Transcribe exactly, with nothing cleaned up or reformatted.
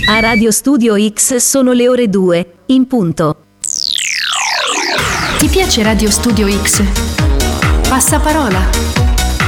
A Radio Studio X sono le ore due, in punto. Ti piace Radio Studio X? Passaparola.